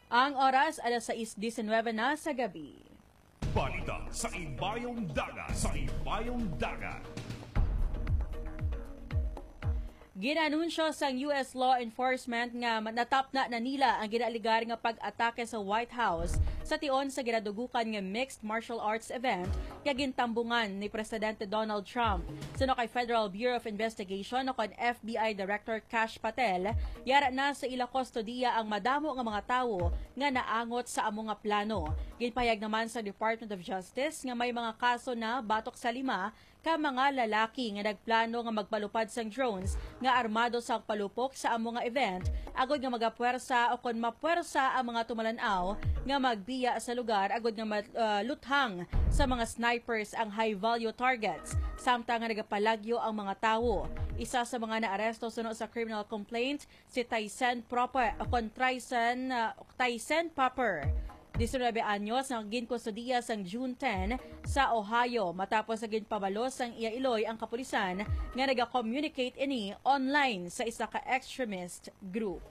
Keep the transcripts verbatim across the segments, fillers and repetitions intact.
Ang oras alas sais disenwebe na sa gabi. Balita sa Ibayong Dagat, sa Ibayong Dagat. Ginanunsyo sang U S law enforcement nga natap na na nila ang ginaligar nga pag-atake sa White House sa tion sa ginadugukan nga mixed martial arts event nga gintambungan ni Presidente Donald Trump. Suno kay Federal Bureau of Investigation o kon F B I Director Kash Patel, yara na sa ila kustodiya ang madamo nga mga tawo nga naangot sa amo nga plano. Ginpahayag naman sa Department of Justice nga may mga kaso na batok sa lima ka mga lalaki nga nagplano nga magpalupad sang drones nga armado sa palupok sa amo nga event agod nga magapuwersa o kon mapuwersa ang mga tumalanaw nga magbiya sa lugar agod nga uh, luthang sa mga snipers ang high value targets samtang nga nagapalagyo ang mga tawo. Isa sa mga naaresto sunod sa criminal complaint si Tyson Proper o kon Tyson uh, Tyson Popper. nineteen anyos na ginkustodiya sang June ten sa Ohio matapos sa ginpabalo sang iya iloy ang kapulisan nga naga-communicate ini online sa isa ka extremist group.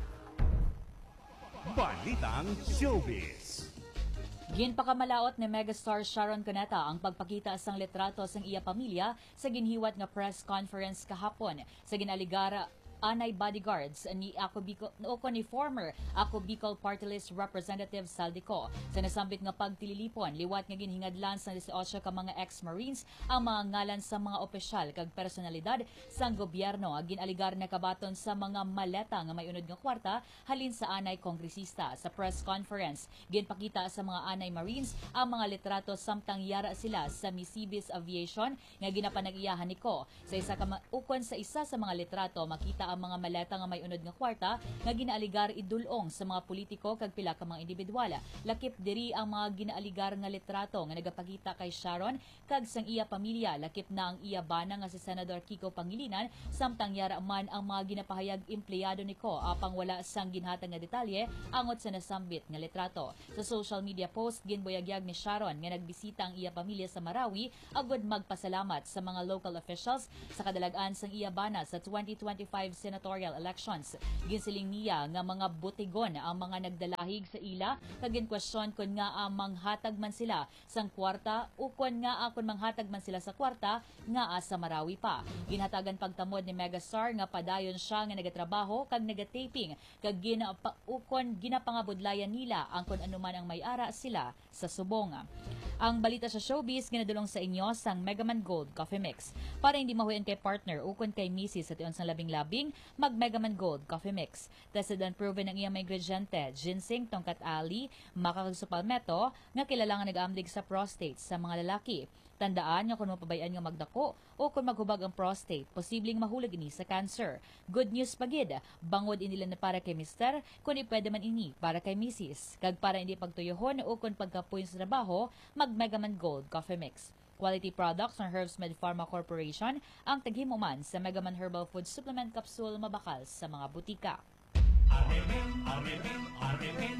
Balitang Showbiz. Ginpakamalaot ni megastar Sharon Cuneta ang pagpakita sang litrato sang iya pamilya sa ginhiwat nga press conference kahapon sa ginaligara anay bodyguards ni Ako Bicol o ni former Ako Bicol Party List Representative Saldico. Sa nasambit nga pagtililipon, liwat nga ginhingadlan sa eighteen ka mga ex-Marines ang mga ngalan sa mga opisyal kag personalidad sang gobyerno ang ginaligar na kabaton sa mga maleta nga may unod nga kwarta halin sa anay kongresista. Sa press conference, ginpakita sa mga anay Marines ang mga litrato samtang yara sila sa Misibis Aviation nga ginapanag-iyahan niko. Sa isa ka ukon sa isa sa mga litrato makita ang mga maleta nga may unod nga kwarta nga ginaaligar idulong sa mga politiko kag pila ka mga individual. Lakip diri ang mga ginaaligar nga litrato nga nagapakita kay Sharon kag sang iya pamilya. Lakip na ang iya bana nga si Senador Kiko Pangilinan samtang yara man ang mga ginapahayag empleyado niko apang wala sang ginhatag nga detalye angot sa nasambit nga litrato. Sa social media post ginboyagyag ni Sharon nga nagbisita ang iya pamilya sa Marawi agud magpasalamat sa mga local officials sa kadalagan sang iya bana sa twenty twenty-five senatorial elections. Ginsiling niya nga mga butigon ang mga nagdalahig sa ila kag ginkwestiyon kun nga ang manghatag man sila sang kwarta o kun nga akon manghatag man sila sa kwarta nga sa Marawi pa. Ginhatagan pagtamod ni megastar nga padayon siya nga nagatrabaho kag nagataping kag ginapa ukon ginapangabudlayan nila ang kun anuman ang may-ara sila sa subong. Ang balita sa showbiz ginadulong sa inyo sang Megaman Gold Coffee Mix. Para hindi mahuyan kay partner ukon kay misis sa tion sang labing-labing, mag Megaman Gold Coffee Mix. Tested and proven ang iyang mga ingrediente, ginseng, tongkat ali, makakagsupalmeto, nga kilala nga nag-aamdig sa prostate sa mga lalaki. Tandaan nga kung mapabayaan nga magdako o kung maghubag ang prostate, posibleng mahulog ini sa cancer. Good news pagid, bangod inila na para kay mister, kung pwede man ini para kay misis. Kag para hindi pagtuyohon o kung pagkapuyon sa trabaho, mag Megaman Gold Coffee Mix. Quality products ng Herbs Med Pharma Corporation ang taghimuman sa Megaman Herbal Food Supplement Capsule mabakal sa mga butika. Arremen, arremen, arremen.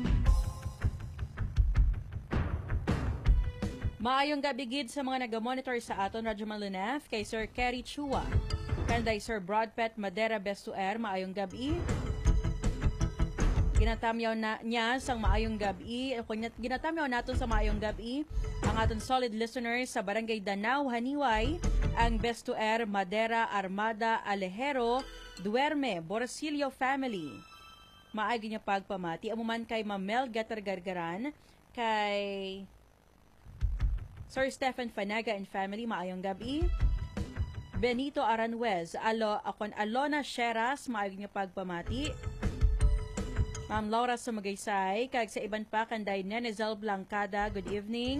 Maayong gabigid sa mga nag-monitor sa aton Radyo Malunef kay Sir Kerry Chua. Kanday Sir Broadpet Madera Bestuer, maayong gabi. Ginatamyaw na niya sang maayong gabi. Ginatamyaw nato sa maayong gabi ang aton solid listeners sa Barangay Danau, Haniway, ang Bestuer, Madera, Armada, Alejero, Duerme, Borsillo family. Maay niya pagpamati. Amuman kay Mamel Gatar Gargaran, kay Sir Stephen Fanaga and family, maayong gabi. Benito Aranwez, Alo, akon Alona Sheras, maayong niya pagpamati. Ma'am Laura Sumagaysay, kag sa iban pa kanday Nenezel Blancada, good evening.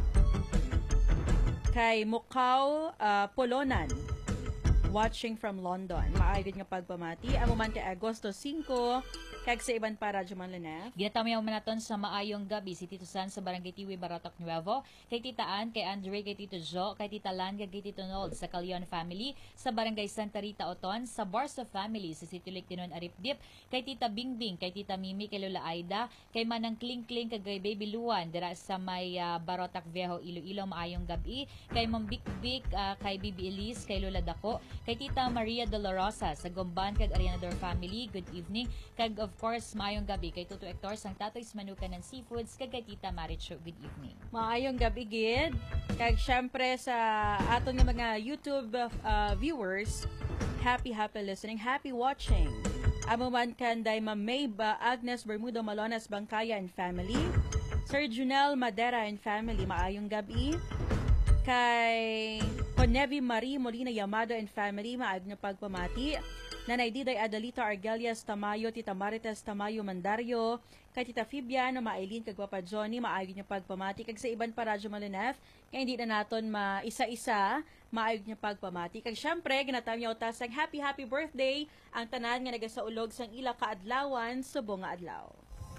Kay Mukaw uh, Polonan, watching from London. Maayod nga pagpamati. Amo man kay Agosto five, kag sa iban pa Radyo Manlanef. Ginatamayaw man naton sa maayong gabi si Tito San sa Barangay Tiwi, Baratok Nuevo, kay Tita Ann, kay Andre, kay Tito Jo, kay Tita Lan, kay Tito Nold sa Calyon family, sa Barangay Santa Rita Oton, sa Barso family sa City Lake Tinon Aripdip, kay Tita Bingbing, kay Tita Mimi, kay Lola Aida, kay Manang Kling Kling, kay Baby Luan dira sa may uh, Barotac Viejo, Iloilo, maayong gabi, kay Ma'am Bik Bik, uh, kay Bibi Elise, kay Lola Dako, Kay Tita Maria de la Rosa sa Gomban kag Arianador family, good evening. Kag of course, maayong gabi kay Tuto Hector sang Tatoy's Manukan ng Seafoods kag kay Tita Maricho, good evening. Maayong gabi gid. Kag syempre sa aton nga mga YouTube uh, viewers, happy happy listening, happy watching. Amo man kanday Ma'am Mayba Agnes Bermudo Malonas Bangkaya and family, Sir Junel Madera and family, maayong gabi. Kay Conevi Marie Molina Yamado and family, maayong na pagpamati. Nanay Diday Adalita Argelias Tamayo, Tita Marites Tamayo Mandario, kay Tita Fibian, Maylin kag Papa Johnny, maayong na pagpamati. Kag sa iban pa Radyo Malinef, kaya hindi na naton maisa-isa, maayong na pagpamati. Kag syempre, ginataw niya utas ang happy happy birthday ang tanan nga nagasaulog sang ila kaadlawan subong nga adlaw.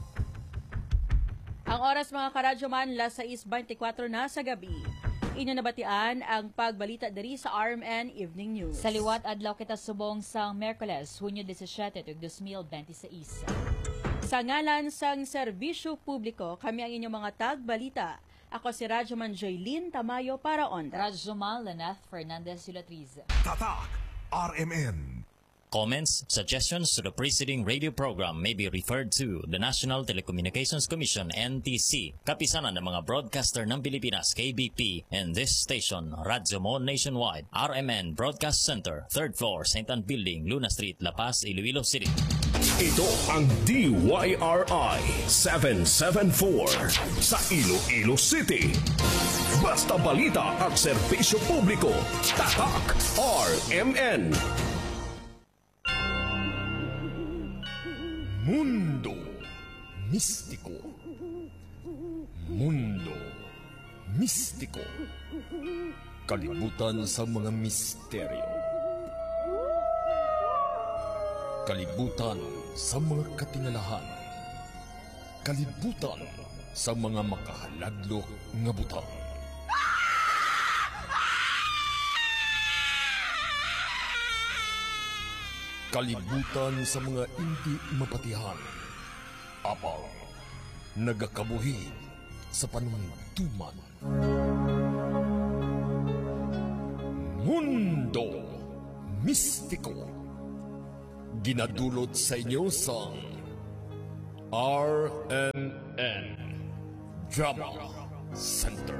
Ang oras mga karadyo man, las sais twenty-four na sa gabi. Inyo nabatian ang pagbalita diri sa R M N Evening News. Sa liwat adlaw kita subong sang Miyerkules, Hunyo seventeen, twenty twenty-six. Sa ngalan sang serbisyo publiko, kami ang inyong mga tagbalita. Ako si Radyoman Jaylin Tamayo para Onda. Radyoman Lanath Fernandez Sulatriz. Tatak R M N. Comments, suggestions to the preceding radio program may be referred to the National Telecommunications Commission N T C, kapisanan ng mga broadcaster ng Pilipinas K B P, and this station, Radyo Mo Nationwide, R M N Broadcast Center, third floor, Saint Anne Building, Luna Street, La Paz, Iloilo City. Ito ang D Y R I seven seven four sa Iloilo City. Basta balita at serbisyo publiko. Tatak R M N. Mundo Mistiko. Mundo Mistiko. Kalibutan sa mga misteryo. Kalibutan sa mga katingalahan. Kalibutan sa mga makahaladlok nga butang. Kalibutan sa mga hindi mapatihan. Apal, nagakabuhi sa panuntuman. Mundo Mistiko. Ginadulot sa inyo sa R M N Drama Center.